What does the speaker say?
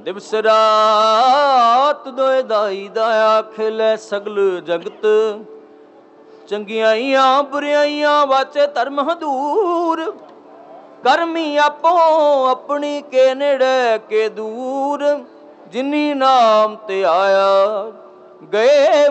ਦਿਵਸ ਰਾਤ ਦੋਇ ਦਾਈ ਦਾਇਆ ਖੇਲੇ ਸਗਲ ਜਗਤ। ਚੰਗਿਆਈਆਂ ਬੁਰਿਆਈਆਂ ਵਾਚੇ ਧਰਮ ਹਦੂਰ। ਕਰਮੀ ਆਪੋ ਆਪਣੀ ਕੇ ਨੇੜੇ ਕੇ ਦੂਰ। ਜਿਨੀ ਨਾਮ ਤੇ ਆਇਆ ਗਏ